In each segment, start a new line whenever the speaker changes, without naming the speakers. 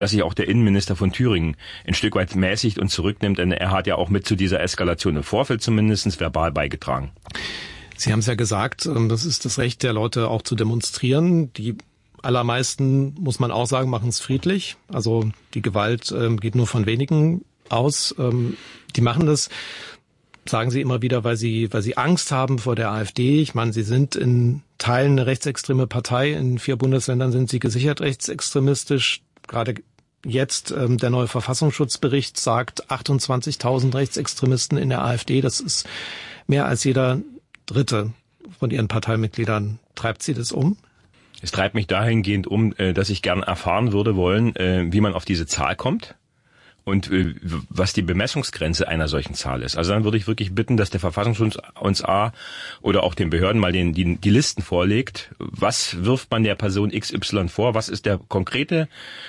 dass sich auch der Innenminister von Thüringen ein Stück weit mäßigt und zurücknimmt, denn er hat ja auch mit zu dieser Eskalation im Vorfeld zumindest verbal beigetragen.
Sie haben es ja gesagt, das ist das Recht der Leute auch zu demonstrieren. Die allermeisten, muss man auch sagen, machen es friedlich. Also die Gewalt geht nur von wenigen aus. Die machen das, sagen Sie immer wieder, weil sie Angst haben vor der AfD. Ich meine, sie sind in Teilen eine rechtsextreme Partei. In 4 Bundesländern sind sie gesichert rechtsextremistisch. Gerade jetzt der neue Verfassungsschutzbericht sagt 28.000 Rechtsextremisten in der AfD. Das ist mehr als jeder Dritte von ihren Parteimitgliedern. Treibt Sie das um?
Es treibt mich dahingehend um, dass ich gern erfahren würde wollen, wie man auf diese Zahl kommt und was die Bemessungsgrenze einer solchen Zahl ist. Also dann würde ich wirklich bitten, dass der Verfassungsschutz uns oder auch den Behörden mal die Listen vorlegt. Was wirft man der Person XY vor? Was ist die konkrete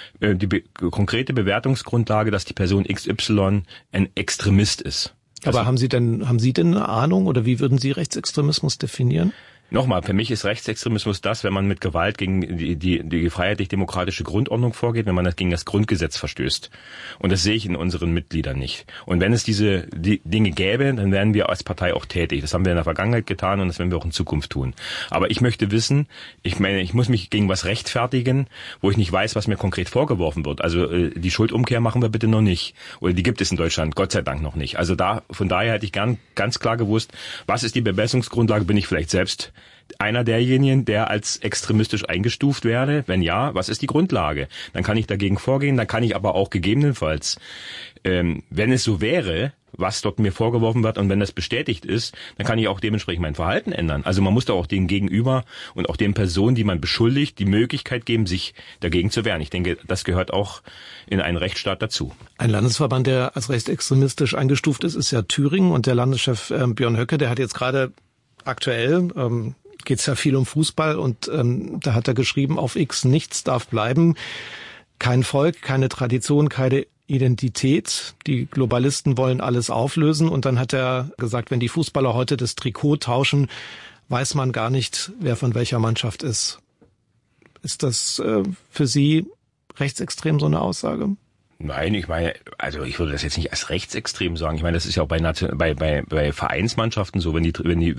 Bewertungsgrundlage, dass die Person XY ein Extremist ist?
Aber haben Sie denn eine Ahnung oder wie würden Sie Rechtsextremismus definieren?
Nochmal, für mich ist Rechtsextremismus das, wenn man mit Gewalt gegen die freiheitlich-demokratische Grundordnung vorgeht, wenn man gegen das Grundgesetz verstößt. Und das sehe ich in unseren Mitgliedern nicht. Und wenn es diese Dinge gäbe, dann wären wir als Partei auch tätig. Das haben wir in der Vergangenheit getan und das werden wir auch in Zukunft tun. Aber ich möchte wissen, ich muss mich gegen was rechtfertigen, wo ich nicht weiß, was mir konkret vorgeworfen wird. Also die Schuldumkehr machen wir bitte noch nicht. Oder die gibt es in Deutschland, Gott sei Dank noch nicht. Also von daher hätte ich gern ganz klar gewusst, was ist die Bemessungsgrundlage? Bin ich vielleicht selbst einer derjenigen, der als extremistisch eingestuft werde? Wenn ja, was ist die Grundlage? Dann kann ich dagegen vorgehen, dann kann ich aber auch gegebenenfalls, wenn es so wäre, was dort mir vorgeworfen wird und wenn das bestätigt ist, dann kann ich auch dementsprechend mein Verhalten ändern. Also man muss da auch den Gegenüber und auch den Personen, die man beschuldigt, die Möglichkeit geben, sich dagegen zu wehren. Ich denke, das gehört auch in einen Rechtsstaat dazu.
Ein Landesverband, der als rechtsextremistisch eingestuft ist ja Thüringen und der Landeschef Björn Höcke, der hat jetzt gerade aktuell geht es ja viel um Fußball und da hat er geschrieben auf X, nichts darf bleiben, kein Volk, keine Tradition, keine Identität. Die Globalisten wollen alles auflösen und dann hat er gesagt, wenn die Fußballer heute das Trikot tauschen, weiß man gar nicht, wer von welcher Mannschaft ist. Ist das für Sie rechtsextrem, so eine Aussage?
Nein, ich meine, also ich würde das jetzt nicht als rechtsextrem sagen. Ich meine, das ist ja auch bei Vereinsmannschaften so, wenn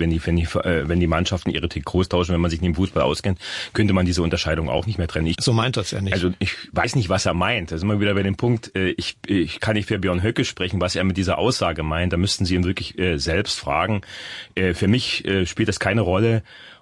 die Mannschaften ihre Trikots tauschen, wenn man sich in dem Fußball auskennt, könnte man diese Unterscheidung auch nicht mehr trennen.
So meint das ja nicht.
Also ich weiß nicht, was er meint. Da sind wir wieder bei dem Punkt, ich kann nicht für Björn Höcke sprechen, was er mit dieser Aussage meint. Da müssten Sie ihn wirklich selbst fragen. Für mich spielt das keine Rolle,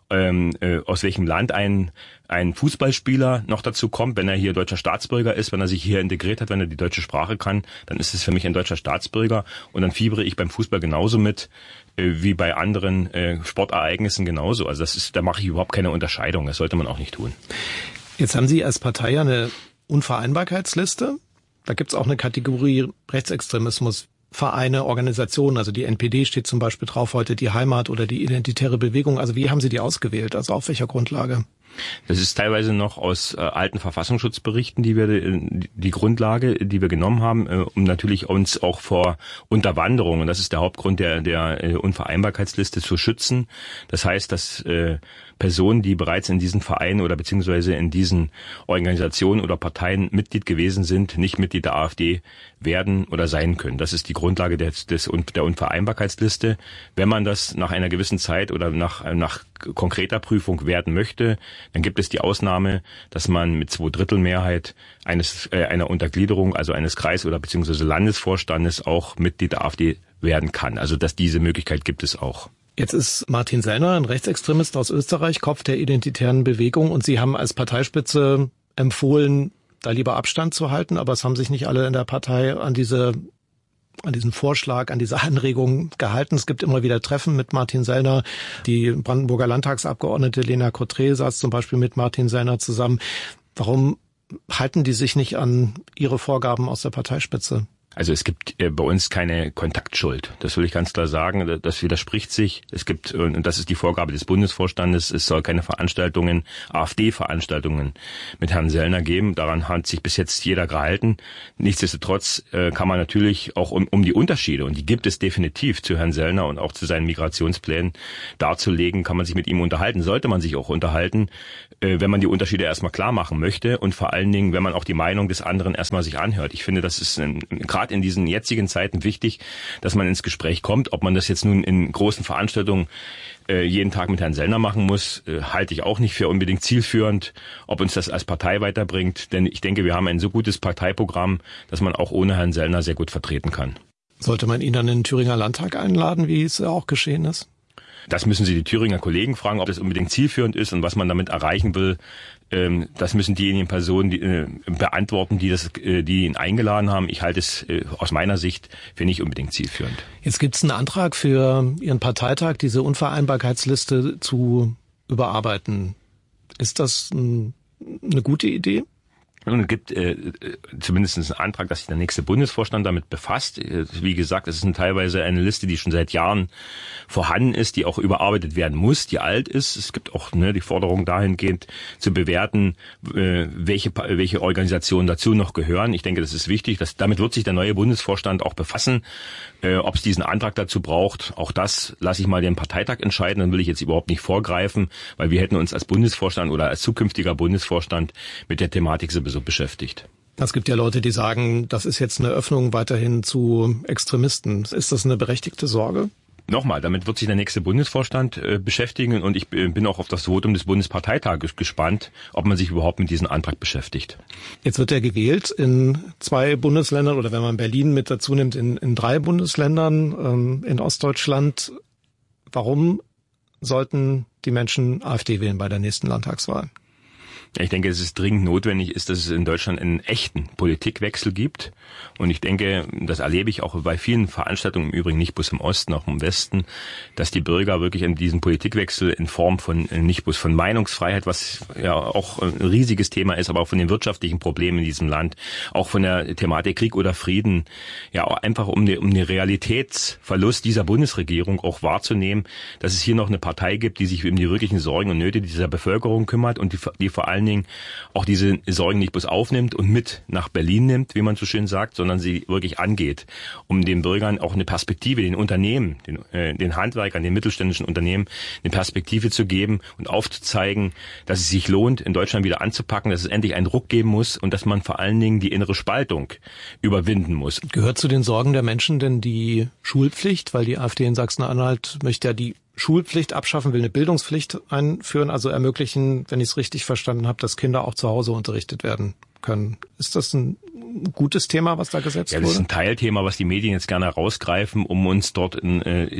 aus welchem Land ein Fußballspieler noch dazu kommt, wenn er hier deutscher Staatsbürger ist, wenn er sich hier integriert hat, wenn er die deutsche Sprache kann, dann ist es für mich ein deutscher Staatsbürger und dann fiebere ich beim Fußball genauso mit wie bei anderen Sportereignissen genauso. Also da mache ich überhaupt keine Unterscheidung. Das sollte man auch nicht tun.
Jetzt haben Sie als Partei ja eine Unvereinbarkeitsliste. Da gibt's auch eine Kategorie Rechtsextremismus. Vereine, Organisationen, also die NPD steht zum Beispiel drauf heute, die Heimat oder die Identitäre Bewegung. Also wie haben Sie die ausgewählt? Also auf welcher Grundlage?
Das ist teilweise noch aus alten Verfassungsschutzberichten, die Grundlage, die wir genommen haben, um natürlich uns auch vor Unterwanderung, und das ist der Hauptgrund der Unvereinbarkeitsliste, zu schützen. Das heißt, dass Personen, die bereits in diesen Vereinen oder beziehungsweise in diesen Organisationen oder Parteien Mitglied gewesen sind, nicht Mitglied der AfD werden oder sein können. Das ist die Grundlage der Unvereinbarkeitsliste. Wenn man das nach einer gewissen Zeit oder nach konkreter Prüfung werden möchte, dann gibt es die Ausnahme, dass man mit 2/3 Mehrheit einer Untergliederung, also eines Kreis- oder beziehungsweise Landesvorstandes auch Mitglied der AfD werden kann. Also diese Möglichkeit gibt es auch.
Jetzt ist Martin Sellner, ein Rechtsextremist aus Österreich, Kopf der Identitären Bewegung, und Sie haben als Parteispitze empfohlen, da lieber Abstand zu halten, aber es haben sich nicht alle in der Partei an diesen Vorschlag, an diese Anregung gehalten. Es gibt immer wieder Treffen mit Martin Sellner. Die Brandenburger Landtagsabgeordnete Lena Kotré saß zum Beispiel mit Martin Sellner zusammen. Warum halten die sich nicht an ihre Vorgaben aus der Parteispitze?
Also es gibt bei uns keine Kontaktschuld. Das will ich ganz klar sagen. Das widerspricht sich. Es gibt, und das ist die Vorgabe des Bundesvorstandes, es soll keine Veranstaltungen, AfD-Veranstaltungen mit Herrn Sellner geben. Daran hat sich bis jetzt jeder gehalten. Nichtsdestotrotz kann man natürlich auch um die Unterschiede, und die gibt es definitiv zu Herrn Sellner und auch zu seinen Migrationsplänen darzulegen, kann man sich mit ihm unterhalten. Sollte man sich auch unterhalten, wenn man die Unterschiede erstmal klar machen möchte und vor allen Dingen, wenn man auch die Meinung des anderen erstmal sich anhört. Ich finde, das ist gerade in diesen jetzigen Zeiten wichtig, dass man ins Gespräch kommt. Ob man das jetzt nun in großen Veranstaltungen jeden Tag mit Herrn Sellner machen muss, halte ich auch nicht für unbedingt zielführend, ob uns das als Partei weiterbringt. Denn ich denke, wir haben ein so gutes Parteiprogramm, dass man auch ohne Herrn Sellner sehr gut vertreten kann. Sollte man ihn dann in den Thüringer Landtag einladen, wie es auch geschehen ist? Das müssen Sie die Thüringer Kollegen fragen, ob das unbedingt zielführend ist und was man damit erreichen will. Das müssen diejenigen Personen beantworten, die ihn eingeladen haben. Ich halte es aus meiner Sicht für nicht unbedingt zielführend. Jetzt gibt es einen Antrag für Ihren Parteitag, diese Unvereinbarkeitsliste zu überarbeiten. Ist das eine gute Idee? Und es gibt zumindest einen Antrag, dass sich der nächste Bundesvorstand damit befasst. Wie gesagt, es ist teilweise eine Liste, die schon seit Jahren vorhanden ist, die auch überarbeitet werden muss, die alt ist. Es gibt auch die Forderung dahingehend zu bewerten, welche Organisationen dazu noch gehören. Ich denke, das ist wichtig. Damit wird sich der neue Bundesvorstand auch befassen. Ob es diesen Antrag dazu braucht, auch das lasse ich mal den Parteitag entscheiden. Dann will ich jetzt überhaupt nicht vorgreifen, weil wir hätten uns als Bundesvorstand oder als zukünftiger Bundesvorstand mit der Thematik sowieso beschäftigt. Es gibt ja Leute, die sagen, das ist jetzt eine Öffnung weiterhin zu Extremisten. Ist das eine berechtigte Sorge? Nochmal, damit wird sich der nächste Bundesvorstand beschäftigen, und ich bin auch auf das Votum des Bundesparteitages gespannt, ob man sich überhaupt mit diesem Antrag beschäftigt. Jetzt wird er gewählt in 2 Bundesländern, oder wenn man Berlin mit dazu nimmt, in 3 Bundesländern in Ostdeutschland. Warum sollten die Menschen AfD wählen bei der nächsten Landtagswahl? Ich denke, dass es dringend notwendig ist, dass es in Deutschland einen echten Politikwechsel gibt. Und ich denke, das erlebe ich auch bei vielen Veranstaltungen, im Übrigen nicht bloß im Osten, auch im Westen, dass die Bürger wirklich in diesen Politikwechsel in Form von, nicht bloß von Meinungsfreiheit, was ja auch ein riesiges Thema ist, aber auch von den wirtschaftlichen Problemen in diesem Land, auch von der Thematik Krieg oder Frieden, ja auch einfach um den Realitätsverlust dieser Bundesregierung auch wahrzunehmen, dass es hier noch eine Partei gibt, die sich um die wirklichen Sorgen und Nöte dieser Bevölkerung kümmert und die vor allem auch diese Sorgen nicht bloß aufnimmt und mit nach Berlin nimmt, wie man so schön sagt, sondern sie wirklich angeht, um den Bürgern auch eine Perspektive, den Unternehmen, den Handwerkern, den mittelständischen Unternehmen eine Perspektive zu geben und aufzuzeigen, dass es sich lohnt, in Deutschland wieder anzupacken, dass es endlich einen Ruck geben muss und dass man vor allen Dingen die innere Spaltung überwinden muss. Gehört zu den Sorgen der Menschen denn die Schulpflicht? Weil die AfD in Sachsen-Anhalt möchte ja die Schulpflicht abschaffen, will eine Bildungspflicht einführen, also ermöglichen, wenn ich es richtig verstanden habe, dass Kinder auch zu Hause unterrichtet werden können. Ist das ein gutes Thema, was da gesetzt wurde? Ja, das ist ein Teilthema, was die Medien jetzt gerne rausgreifen, um uns dort in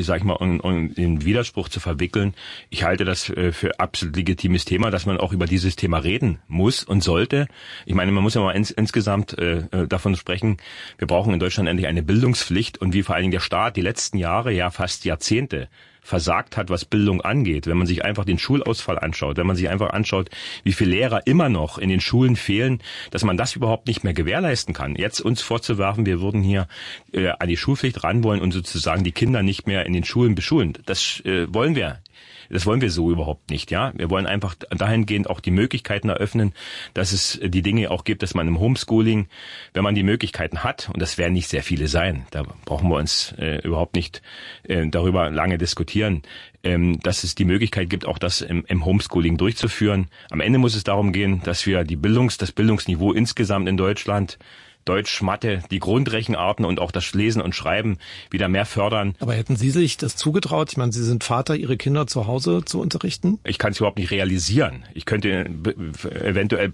Widerspruch zu verwickeln. Ich halte das für absolut legitimes Thema, dass man auch über dieses Thema reden muss und sollte. Ich meine, man muss ja mal insgesamt davon sprechen, wir brauchen in Deutschland endlich eine Bildungspflicht, und wie vor allen Dingen der Staat die letzten Jahre, ja fast Jahrzehnte, versagt hat, was Bildung angeht. Wenn man sich einfach den Schulausfall anschaut, wenn man sich einfach anschaut, wie viele Lehrer immer noch in den Schulen fehlen, dass man das überhaupt nicht mehr gewährleisten kann. Jetzt uns vorzuwerfen, wir würden hier an die Schulpflicht ran wollen und sozusagen die Kinder nicht mehr in den Schulen beschulen. Das wollen wir. Das wollen wir so überhaupt nicht, ja. Wir wollen einfach dahingehend auch die Möglichkeiten eröffnen, dass es die Dinge auch gibt, dass man im Homeschooling, wenn man die Möglichkeiten hat, und das werden nicht sehr viele sein, da brauchen wir uns überhaupt nicht darüber lange diskutieren, dass es die Möglichkeit gibt, auch das im Homeschooling durchzuführen. Am Ende muss es darum gehen, dass wir das Bildungsniveau insgesamt in Deutschland, Deutsch, Mathe, die Grundrechenarten und auch das Lesen und Schreiben wieder mehr fördern. Aber hätten Sie sich das zugetraut? Ich meine, Sie sind Vater, Ihre Kinder zu Hause zu unterrichten? Ich kann es überhaupt nicht realisieren. Ich könnte eventuell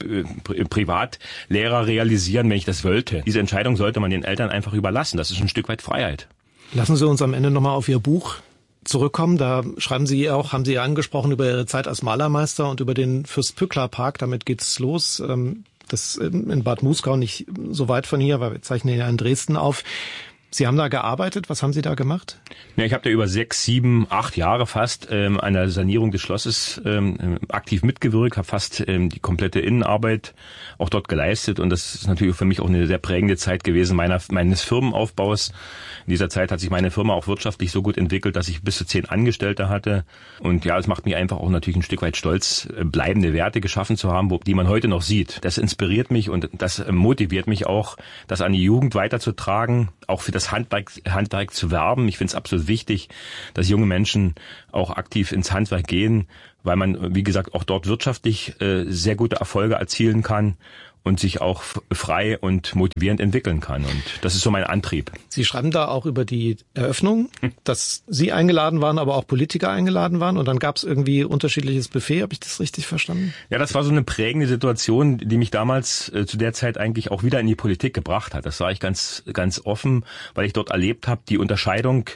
Privatlehrer realisieren, wenn ich das wollte. Diese Entscheidung sollte man den Eltern einfach überlassen. Das ist ein Stück weit Freiheit. Lassen Sie uns am Ende nochmal auf Ihr Buch zurückkommen. Da haben Sie ja angesprochen über Ihre Zeit als Malermeister und über den Fürst-Pückler-Park. Damit geht's los. Das in Bad Muskau, nicht so weit von hier, weil wir zeichnen ja in Dresden auf.
Sie haben da gearbeitet. Was haben Sie da gemacht?
Ja, ich habe da über 6, 7, 8 Jahre fast an der Sanierung des Schlosses aktiv mitgewirkt, habe fast die komplette Innenarbeit auch dort geleistet. Und das ist natürlich für mich auch eine sehr prägende Zeit gewesen meines Firmenaufbaus. In dieser Zeit hat sich meine Firma auch wirtschaftlich so gut entwickelt, dass ich bis zu 10 Angestellte hatte. Und ja, es macht mich einfach auch natürlich ein Stück weit stolz, bleibende Werte geschaffen zu haben, die man heute noch sieht. Das inspiriert mich und das motiviert mich auch, das an die Jugend weiterzutragen, auch für das Handwerk zu werben. Ich finde es absolut wichtig, dass junge Menschen auch aktiv ins Handwerk gehen, weil man, wie gesagt, auch dort wirtschaftlich sehr gute Erfolge erzielen kann und sich auch frei und motivierend entwickeln kann. Und das ist so mein Antrieb.
Sie schreiben da auch über die Eröffnung, dass Sie eingeladen waren, aber auch Politiker eingeladen waren. Und dann gab es irgendwie unterschiedliches Buffet. Habe ich das richtig verstanden?
Ja, das war so eine prägende Situation, die mich damals zu der Zeit eigentlich auch wieder in die Politik gebracht hat. Das sage ich ganz, ganz offen, weil ich dort erlebt habe, die Unterscheidung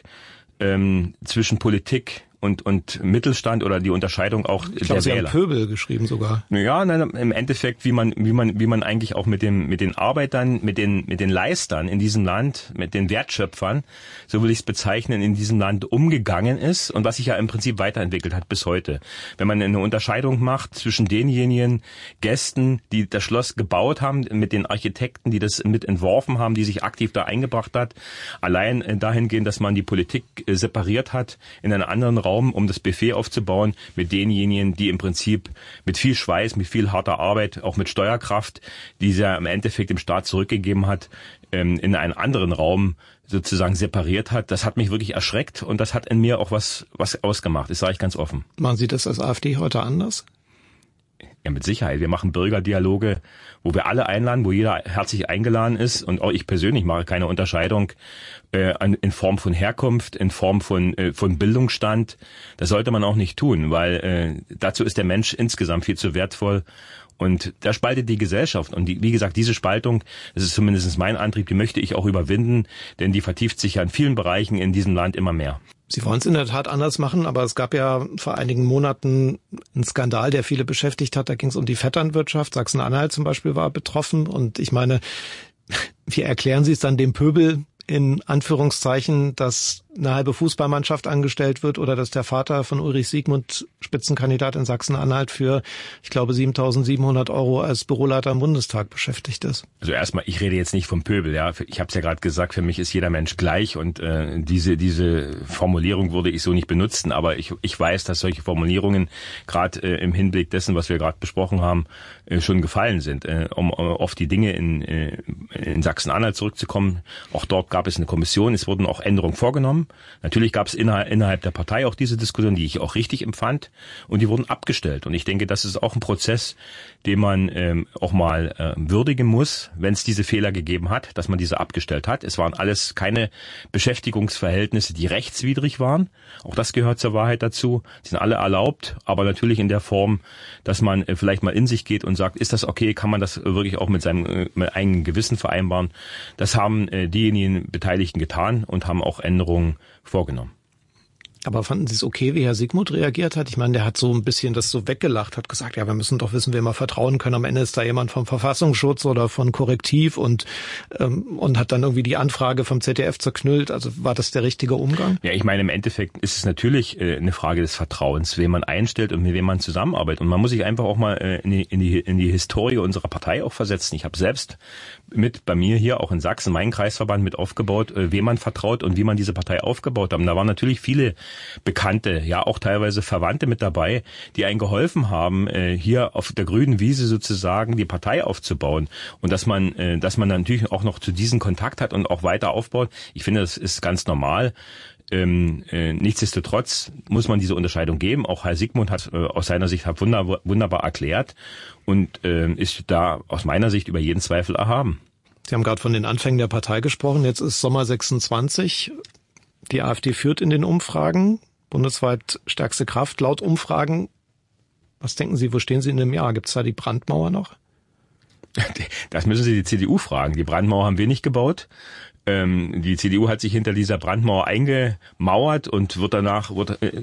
zwischen Politik und Mittelstand oder die Unterscheidung auch
ich glaube,
der
Sie
Wähler.
haben Pöbel geschrieben sogar.
Ja, nein, im Endeffekt, wie man eigentlich auch mit den Arbeitern, mit den Leistern in diesem Land, mit den Wertschöpfern, so will ich es bezeichnen, in diesem Land umgegangen ist und was sich ja im Prinzip weiterentwickelt hat bis heute. Wenn man eine Unterscheidung macht zwischen denjenigen Gästen, die das Schloss gebaut haben, mit den Architekten, die das mit entworfen haben, die sich aktiv da eingebracht hat, allein dahingehend, dass man die Politik separiert hat in einen anderen Raum, um das Buffet aufzubauen, mit denjenigen, die im Prinzip mit viel Schweiß, mit viel harter Arbeit, auch mit Steuerkraft, die sie ja im Endeffekt dem Staat zurückgegeben hat, in einen anderen Raum sozusagen separiert hat. Das hat mich wirklich erschreckt und das hat in mir auch was ausgemacht. Das sage ich ganz offen.
Machen Sie das als AfD heute anders?
Ja, mit Sicherheit. Wir machen Bürgerdialoge, wo wir alle einladen, wo jeder herzlich eingeladen ist. Und auch ich persönlich mache keine Unterscheidung in Form von Herkunft, in Form von Bildungsstand. Das sollte man auch nicht tun, weil dazu ist der Mensch insgesamt viel zu wertvoll. Und da spaltet die Gesellschaft. Und wie gesagt, diese Spaltung, das ist zumindest mein Antrieb, die möchte ich auch überwinden, denn die vertieft sich ja in vielen Bereichen in diesem Land immer mehr.
Sie wollen es in der Tat anders machen, aber es gab ja vor einigen Monaten einen Skandal, der viele beschäftigt hat. Da ging es um die Vetternwirtschaft. Sachsen-Anhalt zum Beispiel war betroffen. Und ich meine, wie erklären Sie es dann dem Pöbel in Anführungszeichen, dass eine halbe Fußballmannschaft angestellt wird oder dass der Vater von Ulrich Siegmund Spitzenkandidat in Sachsen-Anhalt für, ich glaube, 7.700 € als Büroleiter im Bundestag beschäftigt ist?
Also erstmal, ich rede jetzt nicht vom Pöbel, ja. Ich habe es ja gerade gesagt, für mich ist jeder Mensch gleich und diese Formulierung würde ich so nicht benutzen, aber ich weiß, dass solche Formulierungen gerade im Hinblick dessen, was wir gerade besprochen haben, schon gefallen sind. Um auf die Dinge in Sachsen-Anhalt zurückzukommen, auch dort gab es eine Kommission, es wurden auch Änderungen vorgenommen. Natürlich gab es innerhalb der Partei auch diese Diskussion, die ich auch richtig empfand, und die wurden abgestellt. Und ich denke, das ist auch ein Prozess, den man auch mal würdigen muss, wenn es diese Fehler gegeben hat, dass man diese abgestellt hat. Es waren alles keine Beschäftigungsverhältnisse, die rechtswidrig waren. Auch das gehört zur Wahrheit dazu. Die sind alle erlaubt, aber natürlich in der Form, dass man vielleicht mal in sich geht und sagt, ist das okay, kann man das wirklich auch mit seinem eigenen Gewissen vereinbaren. Das haben diejenigen Beteiligten getan und haben auch Änderungen vorgenommen.
Aber fanden Sie es okay, wie Herr Siegmund reagiert hat? Ich meine, der hat so ein bisschen das so weggelacht, hat gesagt, ja, wir müssen doch wissen, wem wir vertrauen können. Am Ende ist da jemand vom Verfassungsschutz oder von Korrektiv und hat dann irgendwie die Anfrage vom ZDF zerknüllt. Also war das der richtige Umgang?
Ja, ich meine, im Endeffekt ist es natürlich eine Frage des Vertrauens, wen man einstellt und mit wem man zusammenarbeitet. Und man muss sich einfach auch mal in die Historie unserer Partei auch versetzen. Ich habe selbst mit bei mir hier auch in Sachsen meinen Kreisverband mit aufgebaut, wem man vertraut und wie man diese Partei aufgebaut hat. Und da waren natürlich viele Bekannte, ja auch teilweise Verwandte mit dabei, die einen geholfen haben, hier auf der grünen Wiese sozusagen die Partei aufzubauen. Und dass man dann natürlich auch noch zu diesen Kontakt hat und auch weiter aufbaut. Ich finde, das ist ganz normal. Nichtsdestotrotz muss man diese Unterscheidung geben. Auch Herr Siegmund hat aus seiner Sicht wunderbar erklärt und ist da aus meiner Sicht über jeden Zweifel erhaben.
Sie haben gerade von den Anfängen der Partei gesprochen. Jetzt ist Sommer 26. Die AfD führt in den Umfragen, bundesweit stärkste Kraft laut Umfragen. Was denken Sie, wo stehen Sie in dem Jahr? Gibt es da die Brandmauer noch?
Das müssen Sie die CDU fragen. Die Brandmauer haben wir nicht gebaut. Die CDU hat sich hinter dieser Brandmauer eingemauert und wird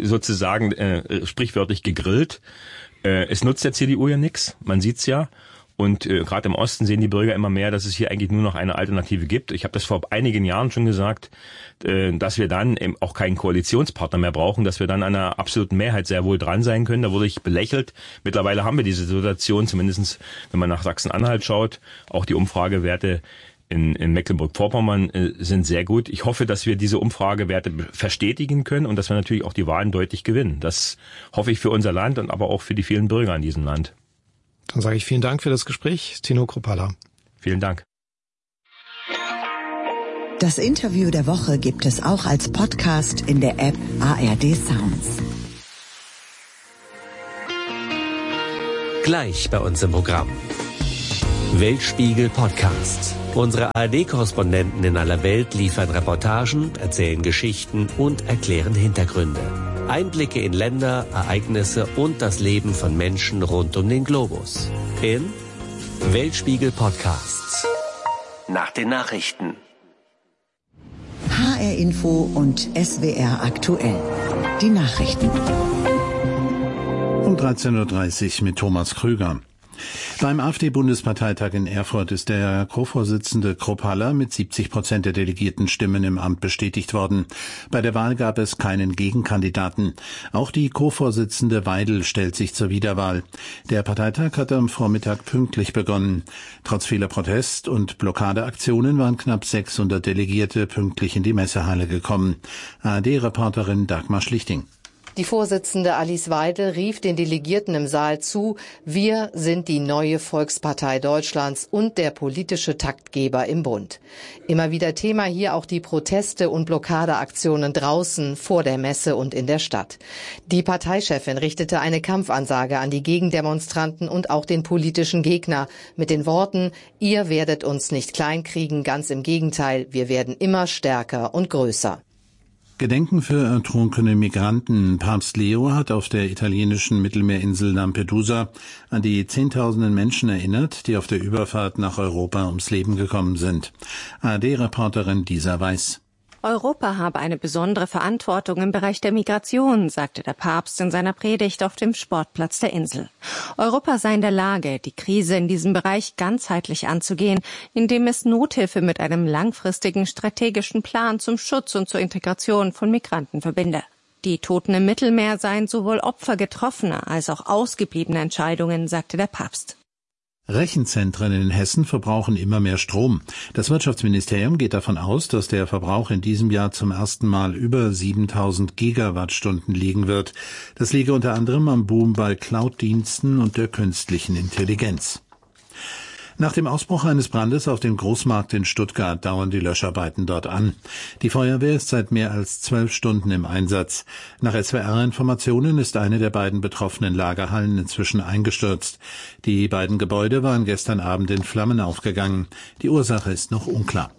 sozusagen sprichwörtlich gegrillt. Es nutzt der CDU ja nichts, man sieht's ja. Und gerade im Osten sehen die Bürger immer mehr, dass es hier eigentlich nur noch eine Alternative gibt. Ich habe das vor einigen Jahren schon gesagt, dass wir dann eben auch keinen Koalitionspartner mehr brauchen, dass wir dann an einer absoluten Mehrheit sehr wohl dran sein können. Da wurde ich belächelt. Mittlerweile haben wir diese Situation, zumindest wenn man nach Sachsen-Anhalt schaut. Auch die Umfragewerte in Mecklenburg-Vorpommern sind sehr gut. Ich hoffe, dass wir diese Umfragewerte verstetigen können und dass wir natürlich auch die Wahlen deutlich gewinnen. Das hoffe ich für unser Land und aber auch für die vielen Bürger in diesem Land.
Dann sage ich vielen Dank für das Gespräch, Tino Kruppalla.
Vielen Dank.
Das Interview der Woche gibt es auch als Podcast in der App ARD Sounds.
Gleich bei uns im Programm. Weltspiegel Podcast. Unsere ARD-Korrespondenten in aller Welt liefern Reportagen, erzählen Geschichten und erklären Hintergründe. Einblicke in Länder, Ereignisse und das Leben von Menschen rund um den Globus. In Weltspiegel Podcasts. Nach den Nachrichten.
HR Info und SWR aktuell. Die Nachrichten.
Um 13.30 Uhr mit Thomas Krüger. Beim AfD-Bundesparteitag in Erfurt ist der Co-Vorsitzende Kruppalla mit 70% der Delegiertenstimmen im Amt bestätigt worden. Bei der Wahl gab es keinen Gegenkandidaten. Auch die Co-Vorsitzende Weidel stellt sich zur Wiederwahl. Der Parteitag hatte am Vormittag pünktlich begonnen. Trotz vieler Protest- und Blockadeaktionen waren knapp 600 Delegierte pünktlich in die Messehalle gekommen. ARD-Reporterin Dagmar Schlichting.
Die Vorsitzende Alice Weidel rief den Delegierten im Saal zu: Wir sind die neue Volkspartei Deutschlands und der politische Taktgeber im Bund. Immer wieder Thema hier auch die Proteste und Blockadeaktionen draußen, vor der Messe und in der Stadt. Die Parteichefin richtete eine Kampfansage an die Gegendemonstranten und auch den politischen Gegner mit den Worten: Ihr werdet uns nicht kleinkriegen, ganz im Gegenteil, wir werden immer stärker und größer.
Gedenken für ertrunkene Migranten. Papst Leo hat auf der italienischen Mittelmeerinsel Lampedusa an die Zehntausenden Menschen erinnert, die auf der Überfahrt nach Europa ums Leben gekommen sind. ARD-Reporterin Lisa Weiß.
Europa habe eine besondere Verantwortung im Bereich der Migration, sagte der Papst in seiner Predigt auf dem Sportplatz der Insel. Europa sei in der Lage, die Krise in diesem Bereich ganzheitlich anzugehen, indem es Nothilfe mit einem langfristigen strategischen Plan zum Schutz und zur Integration von Migranten verbinde. Die Toten im Mittelmeer seien sowohl Opfer getroffener als auch ausgebliebener Entscheidungen, sagte der Papst.
Rechenzentren in Hessen verbrauchen immer mehr Strom. Das Wirtschaftsministerium geht davon aus, dass der Verbrauch in diesem Jahr zum ersten Mal über 7000 Gigawattstunden liegen wird. Das liege unter anderem am Boom bei Cloud-Diensten und der künstlichen Intelligenz. Nach dem Ausbruch eines Brandes auf dem Großmarkt in Stuttgart dauern die Löscharbeiten dort an. Die Feuerwehr ist seit mehr als 12 Stunden im Einsatz. Nach SWR-Informationen ist eine der beiden betroffenen Lagerhallen inzwischen eingestürzt. Die beiden Gebäude waren gestern Abend in Flammen aufgegangen. Die Ursache ist noch unklar.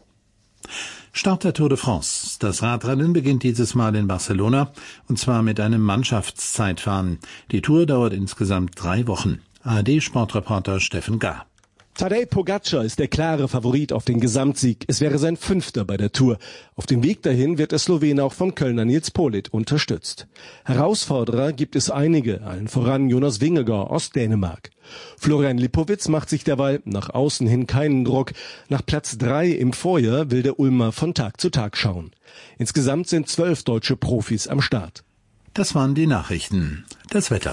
Start der Tour de France. Das Radrennen beginnt dieses Mal in Barcelona, und zwar mit einem Mannschaftszeitfahren. Die Tour dauert insgesamt 3 Wochen. ARD-Sportreporter Steffen Gahr.
Tadej Pogacar ist der klare Favorit auf den Gesamtsieg. Es wäre sein 5. bei der Tour. Auf dem Weg dahin wird der Slowene auch vom Kölner Nils Politt unterstützt. Herausforderer gibt es einige, allen voran Jonas Vingegaard aus Dänemark. Florian Lipowitz macht sich derweil nach außen hin keinen Druck. Nach Platz 3 im Vorjahr will der Ulmer von Tag zu Tag schauen. Insgesamt sind 12 deutsche Profis am Start.
Das waren die Nachrichten. Das Wetter.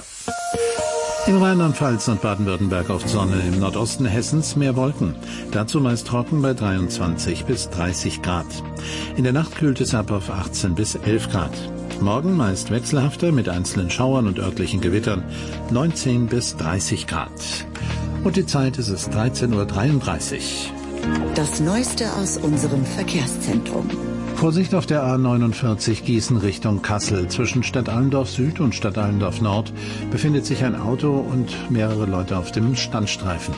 In Rheinland-Pfalz und Baden-Württemberg oft Sonne, im Nordosten Hessens mehr Wolken. Dazu meist trocken bei 23 bis 30 Grad. In der Nacht kühlt es ab auf 18 bis 11 Grad. Morgen meist wechselhafter mit einzelnen Schauern und örtlichen Gewittern, 19 bis 30 Grad. Und die Zeit ist es 13.33 Uhr.
Das Neueste aus unserem Verkehrszentrum.
Vorsicht auf der A49 Gießen Richtung Kassel. Zwischen Stadt Allendorf Süd und Stadt Allendorf Nord befindet sich ein Auto und mehrere Leute auf dem Standstreifen.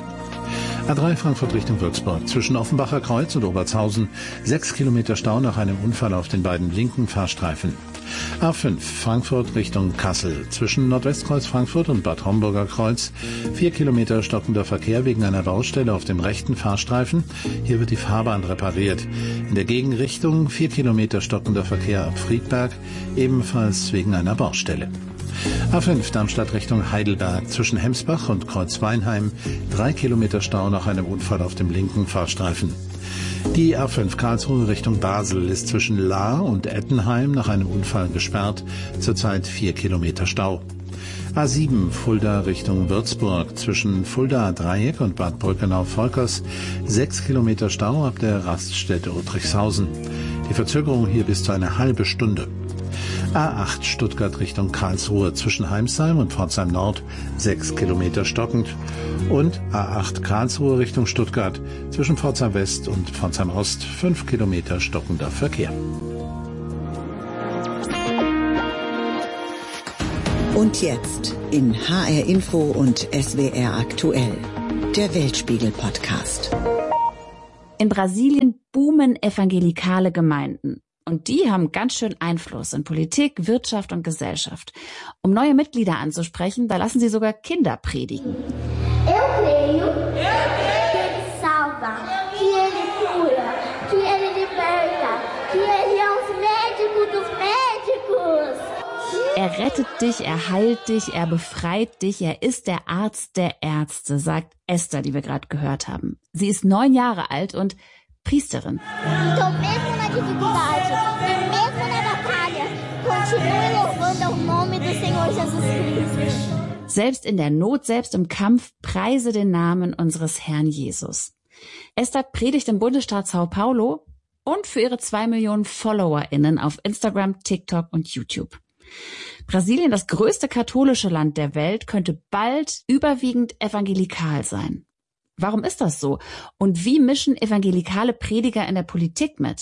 A3 Frankfurt Richtung Würzburg. Zwischen Offenbacher Kreuz und Obertshausen 6 Kilometer Stau nach einem Unfall auf den beiden linken Fahrstreifen. A5 Frankfurt Richtung Kassel. Zwischen Nordwestkreuz Frankfurt und Bad Homburger Kreuz 4 Kilometer stockender Verkehr wegen einer Baustelle auf dem rechten Fahrstreifen. Hier wird die Fahrbahn repariert. In der Gegenrichtung 4 Kilometer stockender Verkehr ab Friedberg, ebenfalls wegen einer Baustelle. A5 Darmstadt Richtung Heidelberg zwischen Hemsbach und Kreuzweinheim 3 Kilometer Stau nach einem Unfall auf dem linken Fahrstreifen. Die A5 Karlsruhe Richtung Basel ist zwischen Lahr und Ettenheim nach einem Unfall gesperrt, zurzeit 4 Kilometer Stau. A7 Fulda Richtung Würzburg zwischen Fuldaer Dreieck und Bad Brückenau-Volkers 6 Kilometer Stau ab der Raststätte Uttrichshausen. Die Verzögerung hier bis zu eine halbe Stunde. A8 Stuttgart Richtung Karlsruhe zwischen Heimsheim und Pforzheim Nord 6 Kilometer stockend. Und A8 Karlsruhe Richtung Stuttgart zwischen Pforzheim West und Pforzheim Ost 5 Kilometer stockender Verkehr.
Und jetzt in HR Info und SWR aktuell, der Weltspiegel-Podcast.
In Brasilien boomen evangelikale Gemeinden. Und die haben ganz schön Einfluss in Politik, Wirtschaft und Gesellschaft. Um neue Mitglieder anzusprechen, da lassen sie sogar Kinder predigen.
Eu creio que ele salva, que ele cura, que ele liberta, que ele é os médicos dos médicos.
Er rettet dich, er heilt dich, er befreit dich, er ist der Arzt der Ärzte, sagt Esther, die wir gerade gehört haben. Sie ist 9 Jahre alt und Priesterin.
Então, mesmo na dificuldade, mesmo na batalha, continue louvando o nome do Senhor Jesus Cristo.
Selbst in der Not, selbst im Kampf, preise den Namen unseres Herrn Jesus. Esther predigt im Bundesstaat Sao Paulo und für ihre 2 Millionen FollowerInnen auf Instagram, TikTok und YouTube. Brasilien, das größte katholische Land der Welt, könnte bald überwiegend evangelikal sein. Warum ist das so? Und wie mischen evangelikale Prediger in der Politik mit?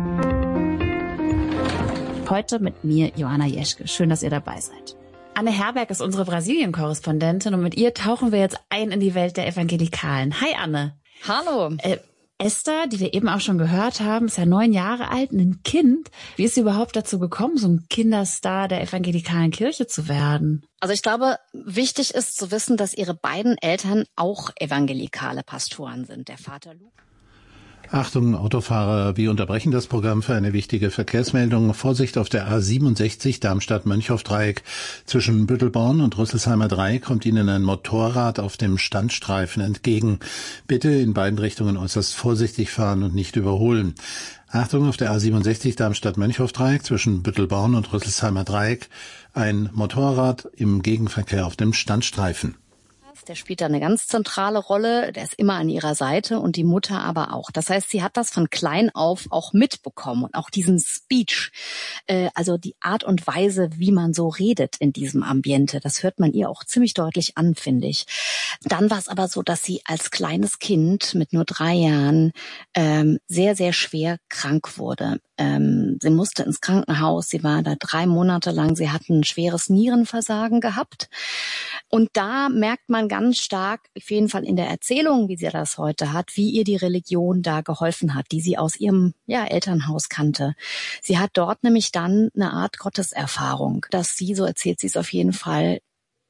Heute mit mir, Joanna Jeschke. Schön, dass ihr dabei seid. Anne Herberg ist unsere Brasilien-Korrespondentin und mit ihr tauchen wir jetzt ein in die Welt der Evangelikalen. Hi Anne.
Hallo.
Esther, die wir eben auch schon gehört haben, ist ja 9 Jahre alt, ein Kind. Wie ist sie überhaupt dazu gekommen, so ein Kinderstar der evangelikalen Kirche zu werden?
Also ich glaube, wichtig ist zu wissen, dass ihre beiden Eltern auch evangelikale Pastoren sind. Der Vater Luke.
Achtung, Autofahrer, wir unterbrechen das Programm für eine wichtige Verkehrsmeldung. Vorsicht auf der A67 Darmstadt-Mönchhof-Dreieck. Zwischen Büttelborn und Rüsselsheimer Dreieck kommt Ihnen ein Motorrad auf dem Standstreifen entgegen. Bitte in beiden Richtungen äußerst vorsichtig fahren und nicht überholen. Achtung, auf der A67 Darmstadt-Mönchhof-Dreieck zwischen Büttelborn und Rüsselsheimer Dreieck ein Motorrad im Gegenverkehr auf dem Standstreifen.
Der spielt da eine ganz zentrale Rolle, der ist immer an ihrer Seite und die Mutter aber auch. Das heißt, sie hat das von klein auf auch mitbekommen und auch diesen Speech, also die Art und Weise, wie man so redet in diesem Ambiente, das hört man ihr auch ziemlich deutlich an, finde ich. Dann war es aber so, dass sie als kleines Kind mit nur 3 Jahren sehr, sehr schwer krank wurde. Sie musste ins Krankenhaus, sie war da 3 Monate lang, sie hat ein schweres Nierenversagen gehabt. Und da merkt man ganz stark, auf jeden Fall in der Erzählung, wie sie das heute hat, wie ihr die Religion da geholfen hat, die sie aus ihrem Elternhaus kannte. Sie hat dort nämlich dann eine Art Gotteserfahrung, dass sie, so erzählt sie es auf jeden Fall,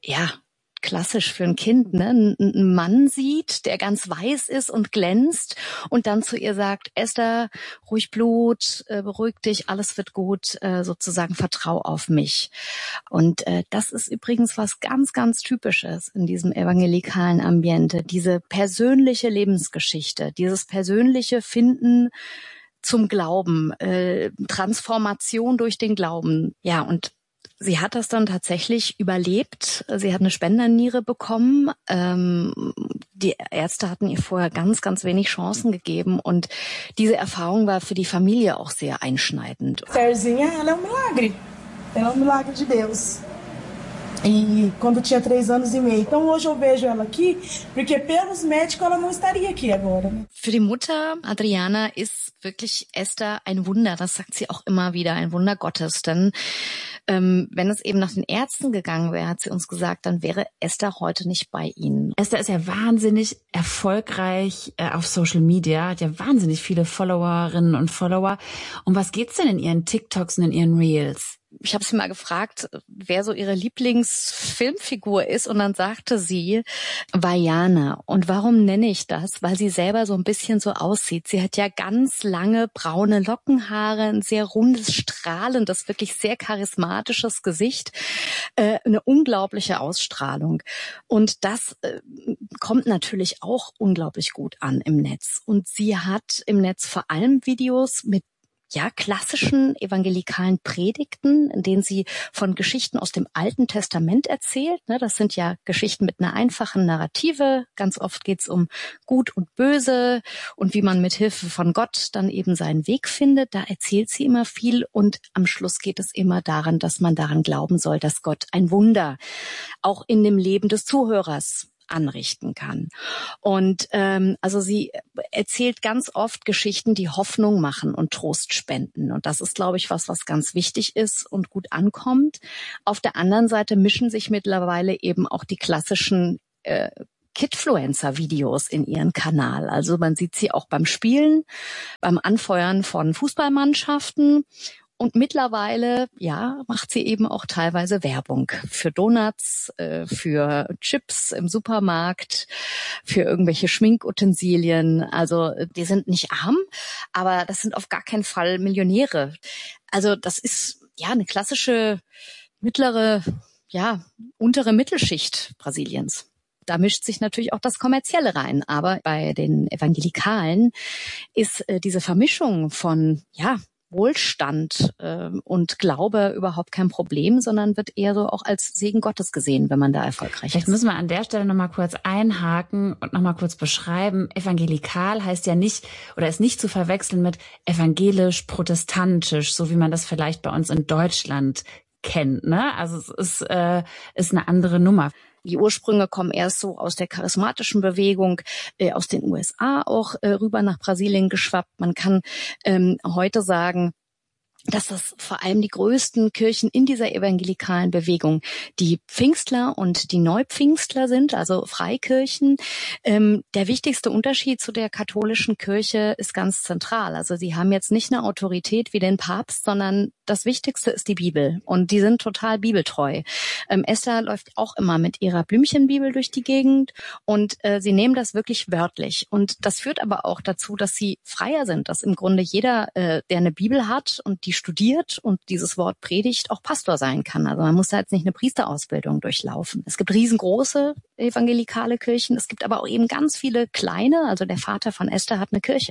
klassisch für ein Kind, ne, einen Mann sieht, der ganz weiß ist und glänzt und dann zu ihr sagt, Esther, ruhig Blut, beruhig dich, alles wird gut, sozusagen vertrau auf mich. Und das ist übrigens was ganz, ganz Typisches in diesem evangelikalen Ambiente, diese persönliche Lebensgeschichte, dieses persönliche Finden zum Glauben, Transformation durch den Glauben. Ja, und sie hat das dann tatsächlich überlebt. Sie hat eine Spenderniere bekommen. Die Ärzte hatten ihr vorher ganz, ganz wenig Chancen gegeben. Und diese Erfahrung war für die Familie auch sehr einschneidend.
Serzinha, ela é milagre. Ela é milagre de Deus. E quando tinha 3 anos e meio. Então hoje eu vejo ela aqui, porque pelos médicos ela não estaria aqui agora.
Für die Mutter Adriana ist wirklich Esther ein Wunder. Das sagt sie auch immer wieder, ein Wunder Gottes. Denn wenn es eben nach den Ärzten gegangen wäre, hat sie uns gesagt, dann wäre Esther heute nicht bei ihnen.
Esther ist ja wahnsinnig erfolgreich auf Social Media, hat ja wahnsinnig viele Followerinnen und Follower. Um was geht's denn in ihren TikToks und in ihren Reels?
ich habe sie mal gefragt, wer so ihre Lieblingsfilmfigur ist, und dann sagte sie Vaiana. Und warum nenne ich das? Weil sie selber so ein bisschen so aussieht. Sie hat ja ganz lange braune Lockenhaare, ein sehr rundes, strahlendes, wirklich sehr charismatisches Gesicht, eine unglaubliche Ausstrahlung. Und das kommt natürlich auch unglaublich gut an im Netz. Und sie hat im Netz vor allem Videos mit klassischen evangelikalen Predigten, in denen sie von Geschichten aus dem Alten Testament erzählt. Das sind ja Geschichten mit einer einfachen Narrative. Ganz oft geht's um Gut und Böse und wie man mit Hilfe von Gott dann eben seinen Weg findet. Da erzählt sie immer viel, und am Schluss geht es immer daran, dass man daran glauben soll, dass Gott ein Wunder auch in dem Leben des Zuhörers anrichten kann. Und also sie erzählt ganz oft Geschichten, die Hoffnung machen und Trost spenden. Und das ist, glaube ich, was ganz wichtig ist und gut ankommt. Auf der anderen Seite mischen sich mittlerweile eben auch die klassischen Kidfluencer-Videos in ihren Kanal. Also man sieht sie auch beim Spielen, beim Anfeuern von Fußballmannschaften. Und mittlerweile, macht sie eben auch teilweise Werbung für Donuts, für Chips im Supermarkt, für irgendwelche Schminkutensilien. Also die sind nicht arm, aber das sind auf gar keinen Fall Millionäre. Also das ist eine klassische mittlere, untere Mittelschicht Brasiliens. Da mischt sich natürlich auch das Kommerzielle rein. Aber bei den Evangelikalen ist diese Vermischung von, Wohlstand und Glaube überhaupt kein Problem, sondern wird eher so auch als Segen Gottes gesehen, wenn man da erfolgreich ist.
Vielleicht müssen wir an der Stelle nochmal kurz einhaken und nochmal kurz beschreiben. Evangelikal heißt ja nicht oder ist nicht zu verwechseln mit evangelisch-protestantisch, so wie man das vielleicht bei uns in Deutschland kennt, ne? Also es ist eine andere Nummer.
Die Ursprünge kommen erst so aus der charismatischen Bewegung, aus den USA auch rüber nach Brasilien geschwappt. Man kann heute sagen, dass das vor allem die größten Kirchen in dieser evangelikalen Bewegung die Pfingstler und die Neupfingstler sind, also Freikirchen. Der wichtigste Unterschied zu der katholischen Kirche ist ganz zentral. Also sie haben jetzt nicht eine Autorität wie den Papst, sondern das Wichtigste ist die Bibel. Und die sind total bibeltreu. Esther läuft auch immer mit ihrer Blümchenbibel durch die Gegend, und sie nehmen das wirklich wörtlich. Und das führt aber auch dazu, dass sie freier sind, dass im Grunde jeder, der eine Bibel hat und die studiert und dieses Wort predigt, auch Pastor sein kann. Also man muss da jetzt nicht eine Priesterausbildung durchlaufen. Es gibt riesengroße evangelikale Kirchen, es gibt aber auch eben ganz viele kleine. Also der Vater von Esther hat eine Kirche.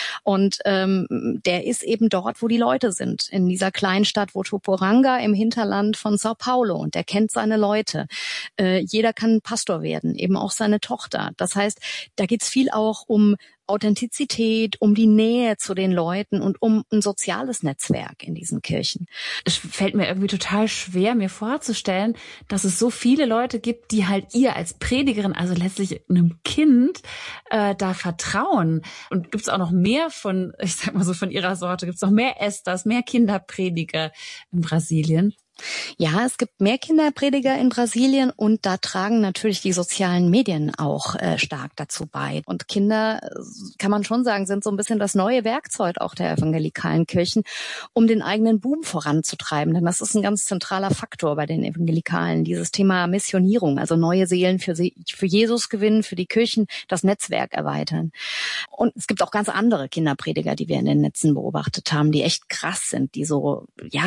Und der ist eben dort, wo die Leute sind, in dieser kleinen Stadt Votuporanga im Hinterland von São Paulo. Und der kennt seine Leute. Jeder kann Pastor werden, eben auch seine Tochter. Das heißt, da geht's viel auch um Authentizität, um die Nähe zu den Leuten und um ein soziales Netzwerk in diesen Kirchen.
Es fällt mir irgendwie total schwer, mir vorzustellen, dass es so viele Leute gibt, die halt ihr als Predigerin, also letztlich einem Kind, da vertrauen. Und gibt's auch noch mehr von, ich sag mal so, von ihrer Sorte, gibt's noch mehr Esthers, mehr Kinderprediger in Brasilien?
Ja, es gibt mehr Kinderprediger in Brasilien, und da tragen natürlich die sozialen Medien auch stark dazu bei. Und Kinder, kann man schon sagen, sind so ein bisschen das neue Werkzeug auch der evangelikalen Kirchen, um den eigenen Boom voranzutreiben. Denn das ist ein ganz zentraler Faktor bei den Evangelikalen, dieses Thema Missionierung, also neue Seelen für Jesus gewinnen, für die Kirchen, das Netzwerk erweitern. Und es gibt auch ganz andere Kinderprediger, die wir in den Netzen beobachtet haben, die echt krass sind, die so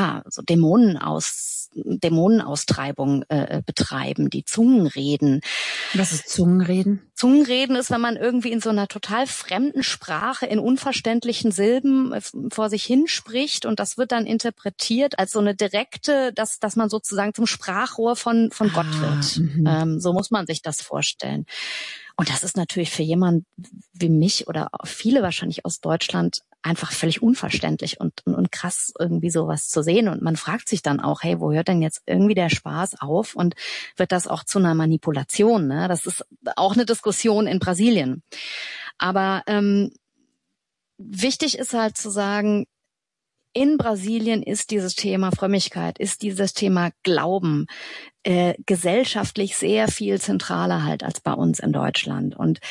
Dämonenaustreibung betreiben, die Zungenreden.
Was ist Zungenreden?
Zungenreden ist, wenn man irgendwie in so einer total fremden Sprache in unverständlichen Silben vor sich hinspricht, und das wird dann interpretiert als so eine direkte, dass man sozusagen zum Sprachrohr von Gott wird. So muss man sich das vorstellen. Und das ist natürlich für jemanden wie mich oder viele wahrscheinlich aus Deutschland einfach völlig unverständlich und krass, irgendwie sowas zu sehen. Und man fragt sich dann auch, hey, wo hört denn jetzt irgendwie der Spaß auf? Und wird das auch zu einer Manipulation? Ne? Das ist auch eine Diskussion in Brasilien. Aber wichtig ist halt zu sagen, in Brasilien ist dieses Thema Frömmigkeit, ist dieses Thema Glauben gesellschaftlich sehr viel zentraler halt als bei uns in Deutschland. Und